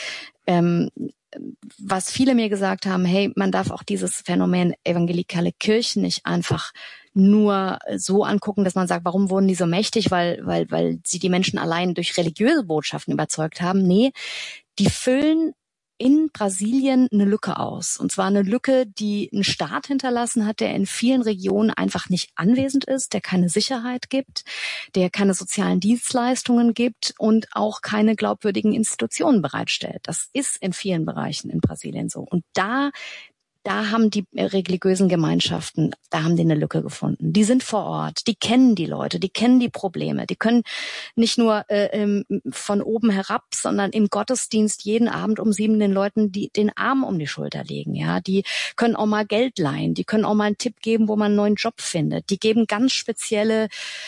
was viele mir gesagt haben, hey, man darf auch dieses Phänomen evangelikale Kirchen nicht einfach nur so angucken, dass man sagt, warum wurden die so mächtig, weil sie die Menschen allein durch religiöse Botschaften überzeugt haben. Nee, die füllen in Brasilien eine Lücke aus. Und zwar eine Lücke, die einen Staat hinterlassen hat, der in vielen Regionen einfach nicht anwesend ist, der keine Sicherheit gibt, der keine sozialen Dienstleistungen gibt und auch keine glaubwürdigen Institutionen bereitstellt. Das ist in vielen Bereichen in Brasilien so. Und da haben die religiösen Gemeinschaften, da haben die eine Lücke gefunden. Die sind vor Ort, die kennen die Leute, die kennen die Probleme. Die können nicht nur von oben herab, sondern im Gottesdienst jeden Abend um 7 den Leuten den Arm um die Schulter legen. Ja, die können auch mal Geld leihen, die können auch mal einen Tipp geben, wo man einen neuen Job findet. Die geben ganz spezielle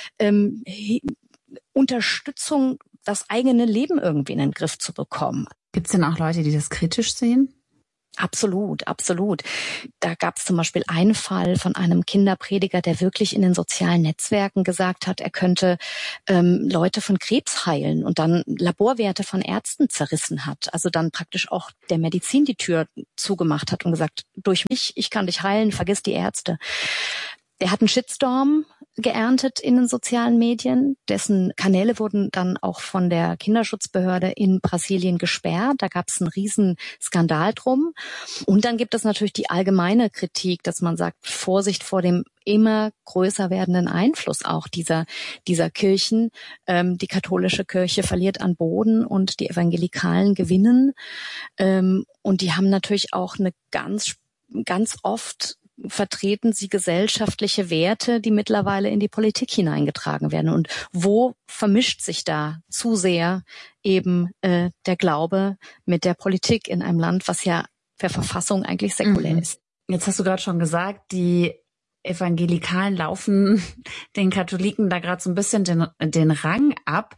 Unterstützung, das eigene Leben irgendwie in den Griff zu bekommen.
Gibt es denn auch Leute, die das kritisch sehen?
Absolut, absolut. Da gab es zum Beispiel einen Fall von einem Kinderprediger, der wirklich in den sozialen Netzwerken gesagt hat, er könnte Leute von Krebs heilen und dann Laborwerte von Ärzten zerrissen hat. Also dann praktisch auch der Medizin die Tür zugemacht hat und gesagt, durch mich, ich kann dich heilen, vergiss die Ärzte. Der hat einen Shitstorm geerntet in den sozialen Medien. Dessen Kanäle wurden dann auch von der Kinderschutzbehörde in Brasilien gesperrt. Da gab es einen riesen Skandal drum. Und dann gibt es natürlich die allgemeine Kritik, dass man sagt, Vorsicht vor dem immer größer werdenden Einfluss auch dieser Kirchen. Die katholische Kirche verliert an Boden und die Evangelikalen gewinnen. Und die haben natürlich auch eine ganz oft vertreten sie gesellschaftliche Werte, die mittlerweile in die Politik hineingetragen werden. Und wo vermischt sich da zu sehr eben der Glaube mit der Politik in einem Land, was ja per Verfassung eigentlich säkulär ist?
Jetzt hast du gerade schon gesagt, die Evangelikalen laufen den Katholiken da gerade so ein bisschen den Rang ab.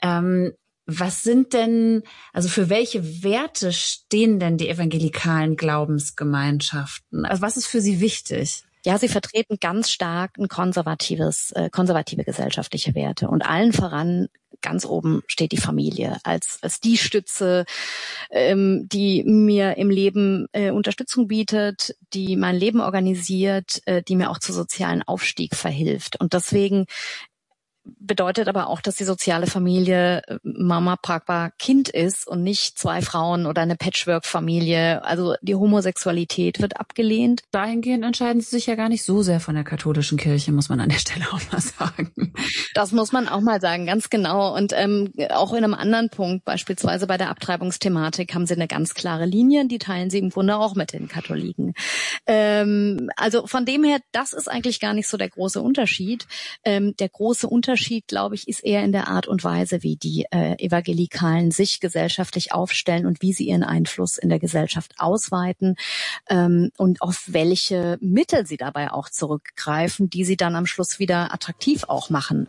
Was sind denn, also für welche Werte stehen denn die evangelikalen Glaubensgemeinschaften? Also was ist für sie wichtig?
Ja, sie vertreten ganz stark ein konservative gesellschaftliche Werte. Und allen voran, ganz oben steht die Familie als die Stütze, die mir im Leben Unterstützung bietet, die mein Leben organisiert, die mir auch zu sozialen Aufstieg verhilft. Und deswegen bedeutet aber auch, dass die soziale Familie Mama, Papa, Kind ist und nicht 2 Frauen oder eine Patchwork-Familie. Also die Homosexualität wird abgelehnt.
Dahingehend entscheiden sie sich ja gar nicht so sehr von der katholischen Kirche, muss man an der Stelle auch mal sagen.
Das muss man auch mal sagen, ganz genau. Und auch in einem anderen Punkt, beispielsweise bei der Abtreibungsthematik, haben sie eine ganz klare Linie, die teilen sie im Grunde auch mit den Katholiken. Also von dem her, das ist eigentlich gar nicht so der große Unterschied. Der große Unterschied, glaube ich, ist eher in der Art und Weise, wie die Evangelikalen sich gesellschaftlich aufstellen und wie sie ihren Einfluss in der Gesellschaft ausweiten und auf welche Mittel sie dabei auch zurückgreifen, die sie dann am Schluss wieder attraktiv auch machen.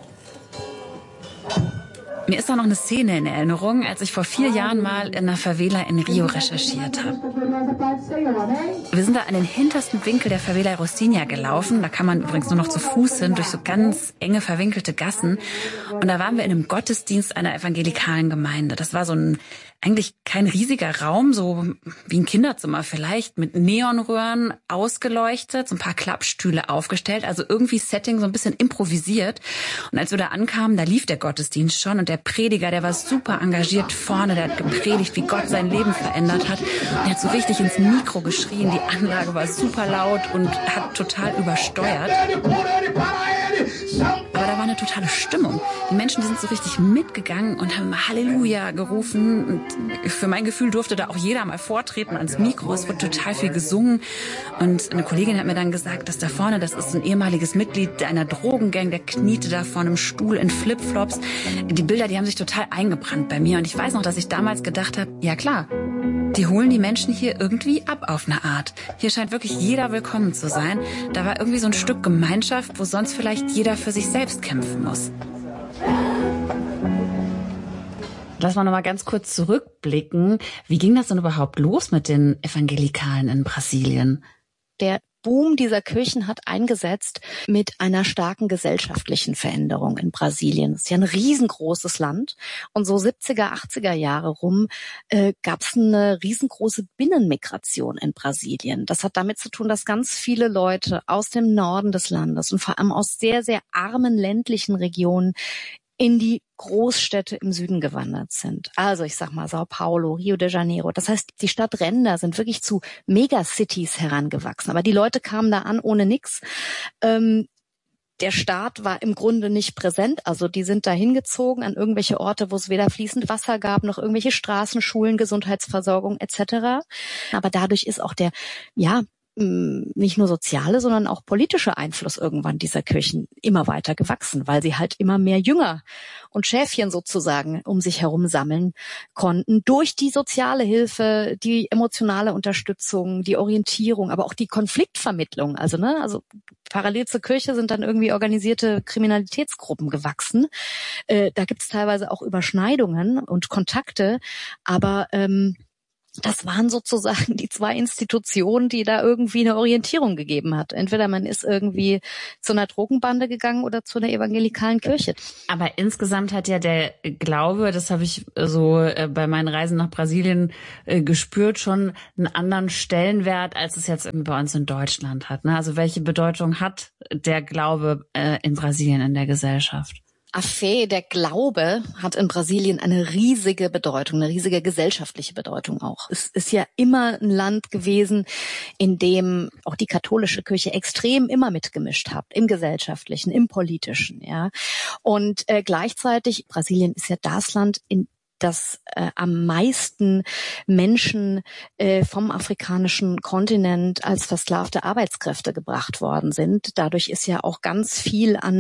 Mir ist da noch eine Szene in Erinnerung, als ich vor 4 Jahren mal in einer Favela in Rio recherchiert habe. Wir sind da an den hintersten Winkel der Favela Rocinha gelaufen. Da kann man übrigens nur noch zu Fuß hin, durch so ganz enge, verwinkelte Gassen. Und da waren wir in einem Gottesdienst einer evangelikalen Gemeinde. Das war so eigentlich kein riesiger Raum, so wie ein Kinderzimmer vielleicht, mit Neonröhren ausgeleuchtet, so ein paar Klappstühle aufgestellt, also irgendwie Setting so ein bisschen improvisiert. Und als wir da ankamen, da lief der Gottesdienst schon und der Prediger, der war super engagiert vorne, der hat gepredigt, wie Gott sein Leben verändert hat. Und er hat so richtig ins Mikro geschrien, die Anlage war super laut und hat total übersteuert. Aber da war eine totale Stimmung. Die Menschen, die sind so richtig mitgegangen und haben Halleluja gerufen. Und für mein Gefühl durfte da auch jeder mal vortreten ans Mikro. Es wurde total viel gesungen. Und eine Kollegin hat mir dann gesagt, dass da vorne, das ist ein ehemaliges Mitglied einer Drogengang, der kniete da vor einem Stuhl in Flipflops. Die Bilder, die haben sich total eingebrannt bei mir. Und ich weiß noch, dass ich damals gedacht habe, ja klar, die holen die Menschen hier irgendwie ab auf eine Art. Hier scheint wirklich jeder willkommen zu sein. Da war irgendwie so ein Stück Gemeinschaft, wo sonst vielleicht jeder für sich selbst kämpfen muss. Lass mal noch mal ganz kurz zurückblicken. Wie ging das denn überhaupt los mit den Evangelikalen in Brasilien?
Der Boom dieser Kirchen hat eingesetzt mit einer starken gesellschaftlichen Veränderung in Brasilien. Es ist ja ein riesengroßes Land und so 70er, 80er Jahre rum gab es eine riesengroße Binnenmigration in Brasilien. Das hat damit zu tun, dass ganz viele Leute aus dem Norden des Landes und vor allem aus sehr, sehr armen ländlichen Regionen in die Großstädte im Süden gewandert sind. Also ich sag mal Sao Paulo, Rio de Janeiro. Das heißt, die Stadtränder sind wirklich zu Megacities herangewachsen. Aber die Leute kamen da an ohne nix. Der Staat war im Grunde nicht präsent. Also die sind da hingezogen an irgendwelche Orte, wo es weder fließend Wasser gab, noch irgendwelche Straßen, Schulen, Gesundheitsversorgung etc. Aber dadurch ist auch der, nicht nur soziale, sondern auch politische Einfluss irgendwann dieser Kirchen immer weiter gewachsen, weil sie halt immer mehr Jünger und Schäfchen sozusagen um sich herum sammeln konnten durch die soziale Hilfe, die emotionale Unterstützung, die Orientierung, aber auch die Konfliktvermittlung. Also parallel zur Kirche sind dann irgendwie organisierte Kriminalitätsgruppen gewachsen. Da gibt es teilweise auch Überschneidungen und Kontakte, aber das waren sozusagen die zwei Institutionen, die da irgendwie eine Orientierung gegeben hat. Entweder man ist irgendwie zu einer Drogenbande gegangen oder zu einer evangelikalen Kirche.
Aber insgesamt hat ja der Glaube, das habe ich so bei meinen Reisen nach Brasilien gespürt, schon einen anderen Stellenwert, als es jetzt bei uns in Deutschland hat. Also welche Bedeutung hat der Glaube in Brasilien in der Gesellschaft?
A Fé, der Glaube, hat in Brasilien eine riesige Bedeutung, eine riesige gesellschaftliche Bedeutung auch. Es ist ja immer ein Land gewesen, in dem auch die katholische Kirche extrem immer mitgemischt hat, im gesellschaftlichen, im politischen, ja. Und gleichzeitig, Brasilien ist ja das Land, in dass am meisten Menschen vom afrikanischen Kontinent als versklavte Arbeitskräfte gebracht worden sind. Dadurch ist ja auch ganz viel an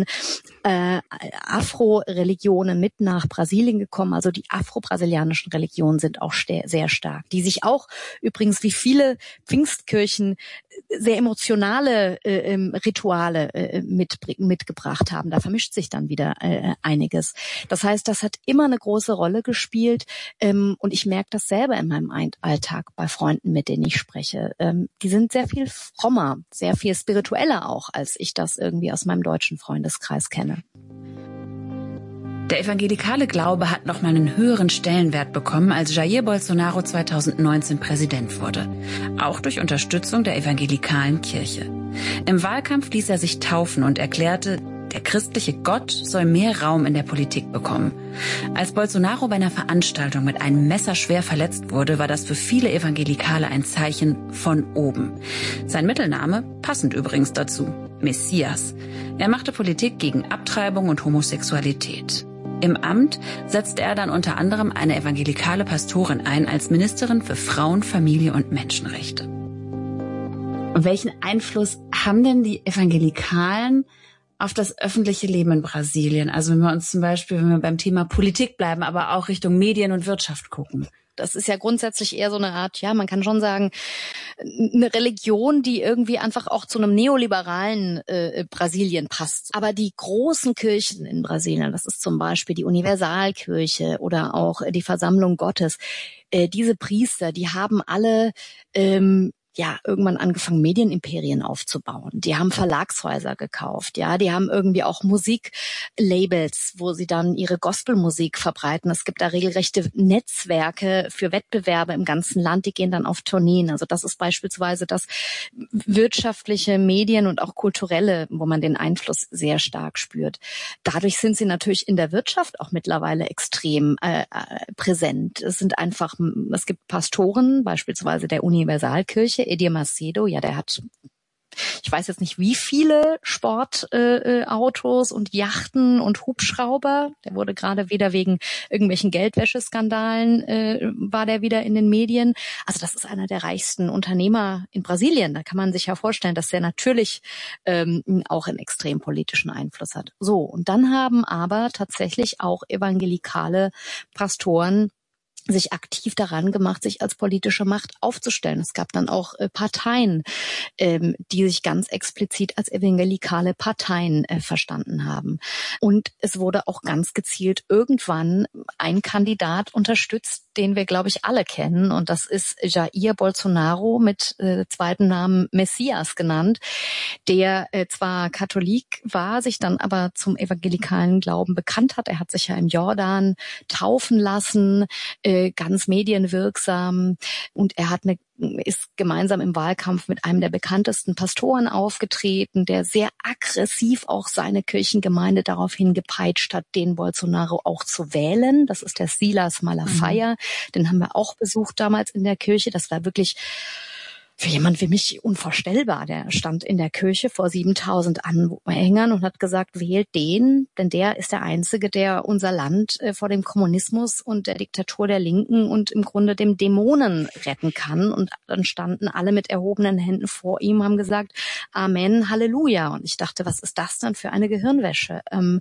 Afro-Religionen mit nach Brasilien gekommen. Also die afro-brasilianischen Religionen sind auch sehr stark, die sich auch übrigens wie viele Pfingstkirchen sehr emotionale Rituale mitgebracht haben. Da vermischt sich dann wieder einiges. Das heißt, das hat immer eine große Rolle gespielt. Und ich merke das selber in meinem Alltag bei Freunden, mit denen ich spreche. Die sind sehr viel frommer, sehr viel spiritueller auch, als ich das irgendwie aus meinem deutschen Freundeskreis kenne.
Der evangelikale Glaube hat nochmal einen höheren Stellenwert bekommen, als Jair Bolsonaro 2019 Präsident wurde. Auch durch Unterstützung der evangelikalen Kirche. Im Wahlkampf ließ er sich taufen und erklärte, der christliche Gott soll mehr Raum in der Politik bekommen. Als Bolsonaro bei einer Veranstaltung mit einem Messer schwer verletzt wurde, war das für viele Evangelikale ein Zeichen von oben. Sein Mittelname, passend übrigens dazu, Messias. Er machte Politik gegen Abtreibung und Homosexualität. Im Amt setzte er dann unter anderem eine evangelikale Pastorin ein als Ministerin für Frauen, Familie und Menschenrechte. Und welchen Einfluss haben denn die Evangelikalen auf das öffentliche Leben in Brasilien? Also wenn wir beim Thema Politik bleiben, aber auch Richtung Medien und Wirtschaft gucken.
Das ist ja grundsätzlich eher so eine Art, man kann schon sagen, eine Religion, die irgendwie einfach auch zu einem neoliberalen Brasilien passt. Aber die großen Kirchen in Brasilien, das ist zum Beispiel die Universalkirche oder auch die Versammlung Gottes, diese Priester, die haben alle irgendwann angefangen, Medienimperien aufzubauen. Die haben Verlagshäuser gekauft, die haben irgendwie auch Musiklabels, wo sie dann ihre Gospelmusik verbreiten. Es gibt da regelrechte Netzwerke für Wettbewerbe im ganzen Land, die gehen dann auf Tourneen. Also das ist beispielsweise das wirtschaftliche, Medien und auch kulturelle, wo man den Einfluss sehr stark spürt. Dadurch sind sie natürlich in der Wirtschaft auch mittlerweile extrem präsent. Es gibt Pastoren, beispielsweise der Universalkirche, Edir Macedo, der hat, ich weiß jetzt nicht wie viele Sportautos und Yachten und Hubschrauber. Der wurde gerade wieder wegen irgendwelchen Geldwäscheskandalen, war der wieder in den Medien. Also das ist einer der reichsten Unternehmer in Brasilien. Da kann man sich ja vorstellen, dass der natürlich auch einen extrem politischen Einfluss hat. So, und dann haben aber tatsächlich auch evangelikale Pastoren sich aktiv daran gemacht, sich als politische Macht aufzustellen. Es gab dann auch Parteien, die sich ganz explizit als evangelikale Parteien verstanden haben. Und es wurde auch ganz gezielt irgendwann ein Kandidat unterstützt, den wir, glaube ich, alle kennen. Und das ist Jair Bolsonaro, mit zweiten Namen Messias genannt, der zwar Katholik war, sich dann aber zum evangelikalen Glauben bekannt hat. Er hat sich ja im Jordan taufen lassen, ganz medienwirksam, und er ist gemeinsam im Wahlkampf mit einem der bekanntesten Pastoren aufgetreten, der sehr aggressiv auch seine Kirchengemeinde darauf hingepeitscht hat, den Bolsonaro auch zu wählen. Das ist der Silas Malafaia. Den haben wir auch besucht damals in der Kirche. Das war wirklich für jemand wie mich unvorstellbar. Der stand in der Kirche vor 7000 Anhängern und hat gesagt, wählt den, denn der ist der Einzige, der unser Land vor dem Kommunismus und der Diktatur der Linken und im Grunde dem Dämonen retten kann. Und dann standen alle mit erhobenen Händen vor ihm, haben gesagt, Amen, Halleluja. Und ich dachte, was ist das dann für eine Gehirnwäsche?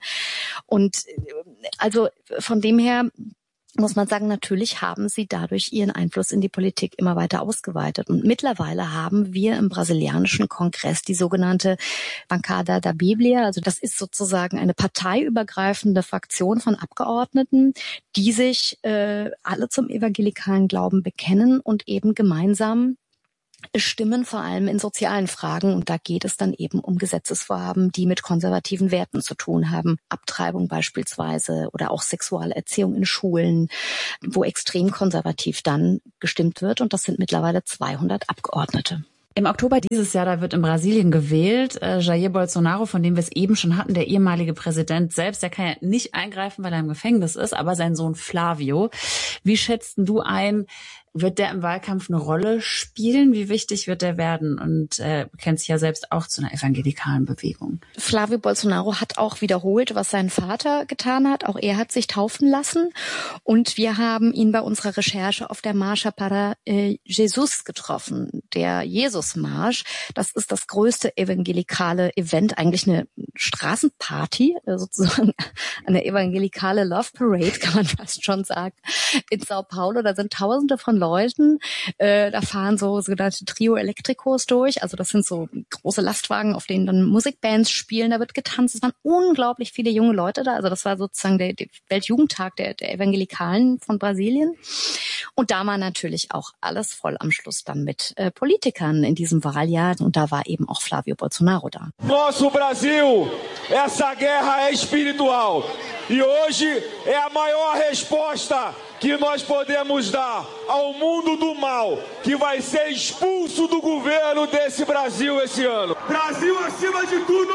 Und also von dem her muss man sagen, natürlich haben sie dadurch ihren Einfluss in die Politik immer weiter ausgeweitet. Und mittlerweile haben wir im brasilianischen Kongress die sogenannte Bancada da Bíblia. Also das ist sozusagen eine parteiübergreifende Fraktion von Abgeordneten, die sich alle zum evangelikalen Glauben bekennen und eben gemeinsam stimmen, vor allem in sozialen Fragen. Und da geht es dann eben um Gesetzesvorhaben, die mit konservativen Werten zu tun haben. Abtreibung beispielsweise oder auch Sexualerziehung in Schulen, wo extrem konservativ dann gestimmt wird. Und das sind mittlerweile 200 Abgeordnete.
Im Oktober dieses Jahr, da wird in Brasilien gewählt. Jair Bolsonaro, von dem wir es eben schon hatten, der ehemalige Präsident selbst, der kann ja nicht eingreifen, weil er im Gefängnis ist, aber sein Sohn Flavio. Wie schätzt du ein, wird der im Wahlkampf eine Rolle spielen? Wie wichtig wird der werden? Und kennt sich ja selbst auch zu einer evangelikalen Bewegung.
Flavio Bolsonaro hat auch wiederholt, was sein Vater getan hat. Auch er hat sich taufen lassen. Und wir haben ihn bei unserer Recherche auf der Marcha para Jesus getroffen, der Jesusmarsch. Das ist das größte evangelikale Event, eigentlich eine Straßenparty, sozusagen eine evangelikale Love Parade, kann man fast schon sagen, in Sao Paulo. Da sind Tausende von Leuten, da fahren so sogenannte Trio Electricos durch, also das sind so große Lastwagen, auf denen dann Musikbands spielen, da wird getanzt, es waren unglaublich viele junge Leute da, also das war sozusagen der Weltjugendtag der Evangelikalen von Brasilien. Und da war natürlich auch alles voll am Schluss dann mit Politikern in diesem Wahljahr, und da war eben auch Flavio Bolsonaro da.
Nosso Brasil, essa guerra é espiritual. E hoje é a maior resposta que nós podemos dar ao mundo do mal, que vai ser expulso do governo desse Brasil esse ano. Brasil acima de tudo!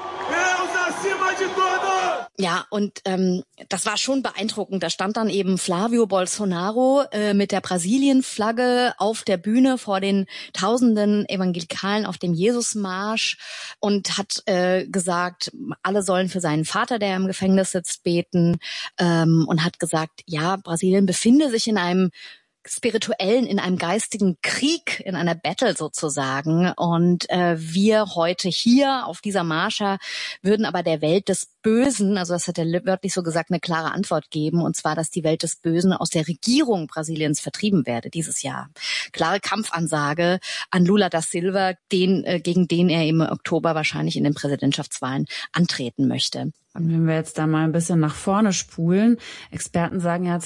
Deus acima de tudo!
Ja, und das war schon beeindruckend. Da stand dann eben Flavio Bolsonaro mit der Brasilien-Flagge auf der Bühne vor den tausenden Evangelikalen auf dem Jesusmarsch und hat gesagt, alle sollen für seinen Vater, der im Gefängnis sitzt, beten, und hat gesagt, ja, Brasilien befinde sich in einem spirituellen, in einem geistigen Krieg, in einer Battle sozusagen. Und wir heute hier auf dieser Marcha würden aber der Welt des Bösen, also das hat er wörtlich so gesagt, eine klare Antwort geben, und zwar, dass die Welt des Bösen aus der Regierung Brasiliens vertrieben werde dieses Jahr. Klare Kampfansage an Lula da Silva, gegen den er im Oktober wahrscheinlich in den Präsidentschaftswahlen antreten möchte.
Und wenn wir jetzt da mal ein bisschen nach vorne spulen, Experten sagen ja,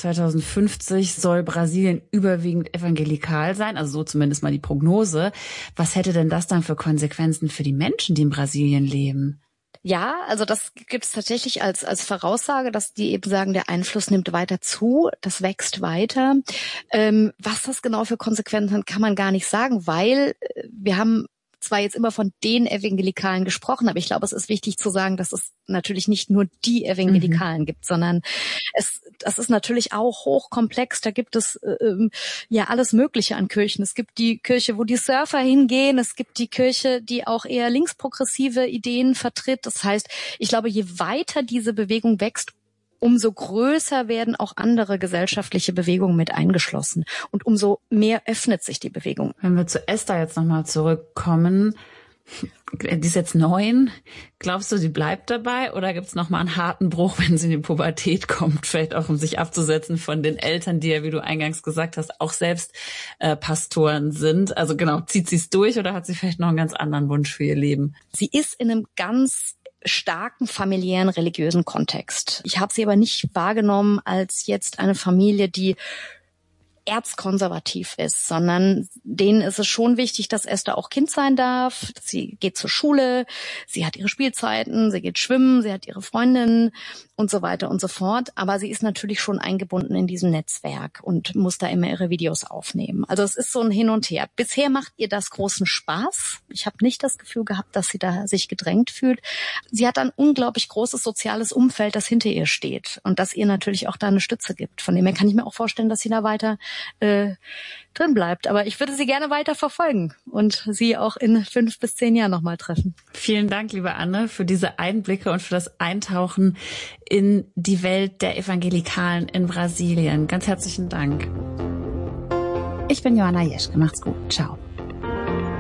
2050 soll Brasilien überwiegend evangelikal sein, also so zumindest mal die Prognose. Was hätte denn das dann für Konsequenzen für die Menschen, die in Brasilien leben?
Ja, also das gibt es tatsächlich als Voraussage, dass die eben sagen, der Einfluss nimmt weiter zu, das wächst weiter. Was das genau für Konsequenzen hat, kann man gar nicht sagen, weil wir haben zwar jetzt immer von den Evangelikalen gesprochen, aber ich glaube, es ist wichtig zu sagen, dass es natürlich nicht nur die Evangelikalen gibt, sondern das ist natürlich auch hochkomplex. Da gibt es ja alles Mögliche an Kirchen. Es gibt die Kirche, wo die Surfer hingehen. Es gibt die Kirche, die auch eher linksprogressive Ideen vertritt. Das heißt, ich glaube, je weiter diese Bewegung wächst, umso größer werden auch andere gesellschaftliche Bewegungen mit eingeschlossen. Und umso mehr öffnet sich die Bewegung.
Wenn wir zu Esther jetzt nochmal zurückkommen, Die ist jetzt 9. Glaubst du, sie bleibt dabei oder gibt's noch mal einen harten Bruch, wenn sie in die Pubertät kommt? Vielleicht auch, um sich abzusetzen von den Eltern, die ja, wie du eingangs gesagt hast, auch selbst Pastoren sind. Also genau, zieht sie es durch oder hat sie vielleicht noch einen ganz anderen Wunsch für ihr Leben?
Sie ist in einem ganz starken familiären, religiösen Kontext. Ich habe sie aber nicht wahrgenommen als jetzt eine Familie, die erzkonservativ ist, sondern denen ist es schon wichtig, dass Esther auch Kind sein darf. Sie geht zur Schule, sie hat ihre Spielzeiten, sie geht schwimmen, sie hat ihre Freundinnen und so weiter und so fort. Aber sie ist natürlich schon eingebunden in diesem Netzwerk und muss da immer ihre Videos aufnehmen. Also es ist so ein Hin und Her. Bisher macht ihr das großen Spaß. Ich habe nicht das Gefühl gehabt, dass sie da sich gedrängt fühlt. Sie hat ein unglaublich großes soziales Umfeld, das hinter ihr steht und das ihr natürlich auch da eine Stütze gibt. Von dem her kann ich mir auch vorstellen, dass sie da weiter drin bleibt. Aber ich würde sie gerne weiter verfolgen und sie auch in 5 bis 10 Jahren nochmal treffen.
Vielen Dank, liebe Anne, für diese Einblicke und für das Eintauchen in die Welt der Evangelikalen in Brasilien. Ganz herzlichen Dank. Ich bin Joanna Jeschke. Macht's gut. Ciao.